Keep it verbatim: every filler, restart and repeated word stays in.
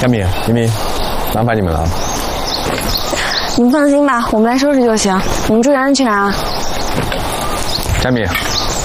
佳敏、黎明，麻烦你们了。 你们放心吧，我们来收拾就行。你们注意安全啊。 佳敏，